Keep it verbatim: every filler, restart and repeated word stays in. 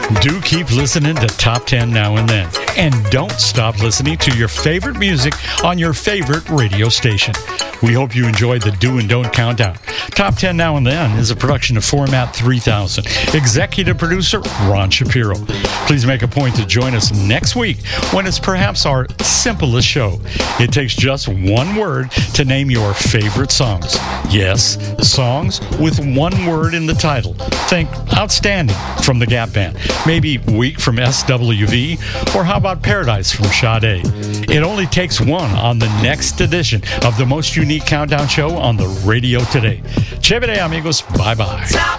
Do keep listening to Top ten Now and Then. And don't stop listening to your favorite music on your favorite radio station. We hope you enjoyed the Do and Don't Countdown. Top ten Now and Then is a production of Format three thousand. Executive producer, Ron Shapiro. Please make a point to join us next week when it's perhaps our simplest show. It takes just one word to name your favorite songs. Yes, songs with one word in the title. Think Outstanding from the Gap Band. Maybe Weak from S W V. Or how about Paradise from Sade? It only takes one on the next edition of the most unique countdown show on the radio today. Chévere, amigos. Bye-bye.